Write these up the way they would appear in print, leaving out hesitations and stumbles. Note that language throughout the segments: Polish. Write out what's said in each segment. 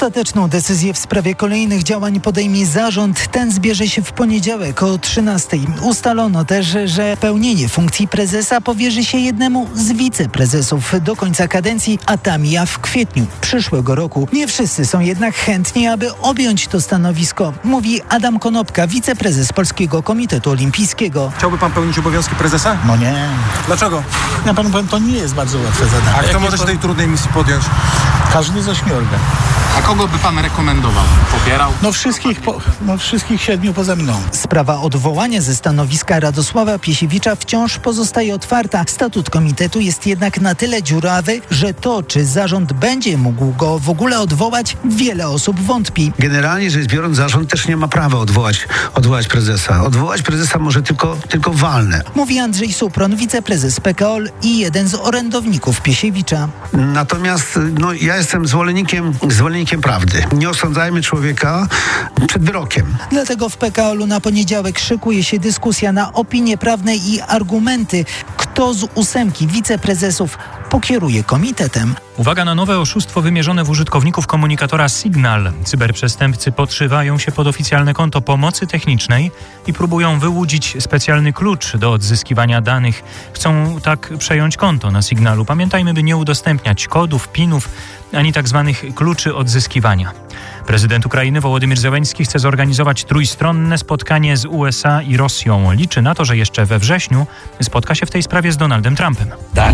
Ostateczną decyzję w sprawie kolejnych działań podejmie zarząd. Ten zbierze się w poniedziałek o 13:00. Ustalono też, że pełnienie funkcji prezesa powierzy się jednemu z wiceprezesów do końca kadencji, a ta mija w kwietniu przyszłego roku. Nie wszyscy są jednak chętni, aby objąć to stanowisko, mówi Adam Konopka, wiceprezes Polskiego Komitetu Olimpijskiego. Chciałby pan pełnić obowiązki prezesa? No nie. Dlaczego? Ja panu powiem, to nie jest bardzo łatwe zadanie. A kto może się tej trudnej misji podjąć? Każdy z 8. A kogo by pan rekomendował? Popierał? Wszystkich 7 poza mną. Sprawa odwołania ze stanowiska Radosława Piesiewicza wciąż pozostaje otwarta. Statut komitetu jest jednak na tyle dziurawy, że to, czy zarząd będzie mógł go w ogóle odwołać, wiele osób wątpi. Generalnie rzecz biorąc, zarząd też nie ma prawa odwołać prezesa. Odwołać prezesa może tylko walne. Mówi Andrzej Supron, wiceprezes PKOL i jeden z orędowników Piesiewicza. Natomiast ja jestem zwolennikiem prawdy. Nie osądzajmy człowieka przed wyrokiem. Dlatego w PKOL-u na poniedziałek szykuje się dyskusja na opinie prawne i argumenty. Kto z 8 wiceprezesów pokieruje komitetem? Uwaga na nowe oszustwo wymierzone w użytkowników komunikatora Signal. Cyberprzestępcy podszywają się pod oficjalne konto pomocy technicznej i próbują wyłudzić specjalny klucz do odzyskiwania danych. Chcą tak przejąć konto na Signalu. Pamiętajmy, by nie udostępniać kodów, pinów, ani tak zwanych kluczy odzyskiwania. Prezydent Ukrainy Wołodymyr Zełenski chce zorganizować trójstronne spotkanie z USA i Rosją. Liczy na to, że jeszcze we wrześniu spotka się w tej sprawie z Donaldem Trumpem.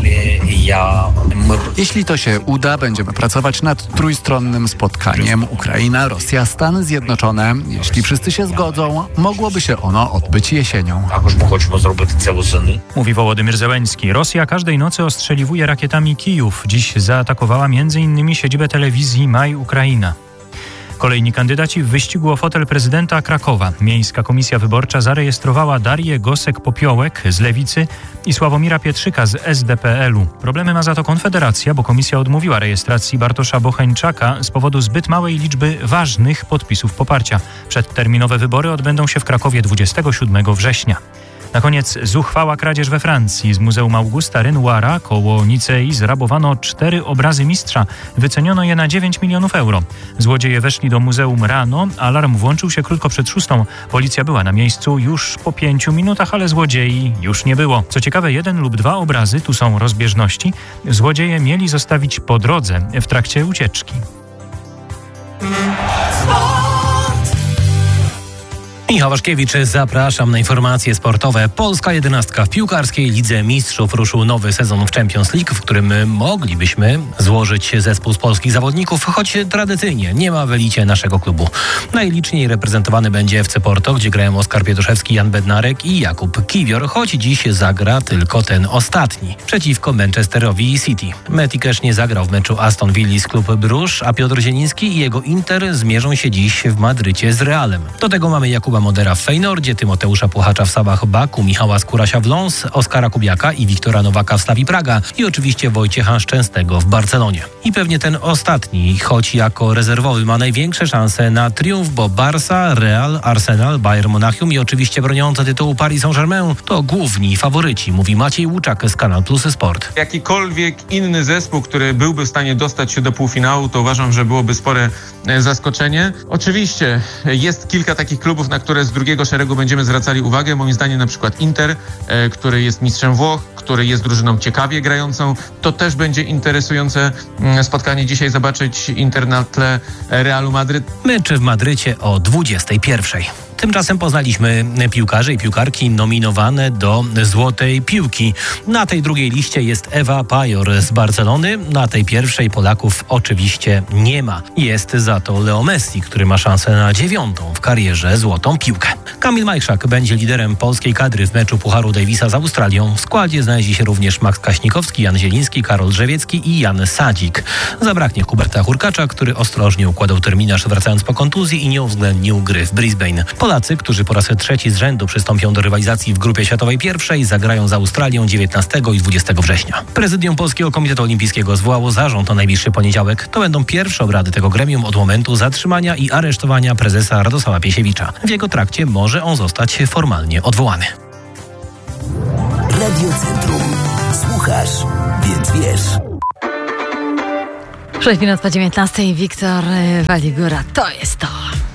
Jeśli to się uda, będziemy pracować nad trójstronnym spotkaniem Ukraina, Rosja, Stany Zjednoczone. Jeśli wszyscy się zgodzą, mogłoby się ono odbyć jesienią. Mówi Wołodymyr Zełenski. Rosja każdej nocy ostrzeliwuje rakietami Kijów. Dziś zaatakowała m.in. siedzibę telewizji Maj Ukraina. Kolejni kandydaci w wyścigu o fotel prezydenta Krakowa. Miejska Komisja Wyborcza zarejestrowała Darię Gosek-Popiołek z Lewicy i Sławomira Pietrzyka z SDPL-u. Problemy ma za to Konfederacja, bo komisja odmówiła rejestracji Bartosza Bocheńczaka z powodu zbyt małej liczby ważnych podpisów poparcia. Przedterminowe wybory odbędą się w Krakowie 27 września. Na koniec zuchwała kradzież we Francji. Z Muzeum Augusta Renoira koło Nicei zrabowano 4 obrazy mistrza. Wyceniono je na 9 milionów euro. Złodzieje weszli do muzeum rano. Alarm włączył się krótko przed 6. Policja była na miejscu już po 5 minutach, ale złodziei już nie było. Co ciekawe, 1 lub 2 obrazy, tu są rozbieżności, złodzieje mieli zostawić po drodze w trakcie ucieczki. Michał Waszkiewicz, zapraszam na informacje sportowe. Polska 11 w piłkarskiej Lidze Mistrzów ruszył nowy sezon w Champions League, w którym moglibyśmy złożyć zespół z polskich zawodników, choć tradycyjnie nie ma w elicie naszego klubu. Najliczniej reprezentowany będzie FC Porto, gdzie grają Oskar Pietruszewski, Jan Bednarek i Jakub Kiwior, choć dziś zagra tylko ten ostatni przeciwko Manchesterowi City. Metikesz nie zagrał w meczu Aston Villa z klub Bruges, a Piotr Zieliński i jego Inter zmierzą się dziś w Madrycie z Realem. Do tego mamy Jakuba Modera w Feynordzie, Tymoteusza Puchacza w Sabach Baku, Michała Skórasia w Lens, Oskara Kubiaka i Wiktora Nowaka w Slavii Praga i oczywiście Wojciecha Szczęsnego w Barcelonie. I pewnie ten ostatni, choć jako rezerwowy, ma największe szanse na triumf, bo Barca, Real, Arsenal, Bayern Monachium i oczywiście broniący tytułu Paris Saint-Germain to główni faworyci, mówi Maciej Łuczak z Kanal Plus Sport. Jakikolwiek inny zespół, który byłby w stanie dostać się do półfinału, to uważam, że byłoby spore zaskoczenie. Oczywiście jest kilka takich klubów, na które z drugiego szeregu będziemy zwracali uwagę. Moim zdaniem na przykład Inter, który jest mistrzem Włoch, który jest drużyną ciekawie grającą. To też będzie interesujące spotkanie dzisiaj zobaczyć Inter na tle Realu Madryt. Mecz w Madrycie o 21:00. Tymczasem poznaliśmy piłkarzy i piłkarki nominowane do Złotej Piłki. Na tej drugiej liście jest Ewa Pajor z Barcelony. Na tej pierwszej Polaków oczywiście nie ma. Jest za to Leo Messi, który ma szansę na 9. w karierze Złotą Piłkę. Kamil Majszak będzie liderem polskiej kadry w meczu Pucharu Davisa z Australią. W składzie znajdzie się również Max Kaśnikowski, Jan Zieliński, Karol Drzewiecki i Jan Sadzik. Zabraknie Huberta Hurkacza, który ostrożnie układał terminarz wracając po kontuzji i nie uwzględnił gry w Brisbane. Polacy, którzy po raz 3 z rzędu przystąpią do rywalizacji w grupie światowej pierwszej, zagrają z Australią 19 i 20 września. Prezydium Polskiego Komitetu Olimpijskiego zwołało zarząd na najbliższy poniedziałek. To będą pierwsze obrady tego gremium od momentu zatrzymania i aresztowania prezesa Radosława Piesiewicza. W jego trakcie może on zostać formalnie odwołany. Radio Centrum. Słuchasz, więc wiesz. 6 minut po 19. Wiktor Waligura. To jest to.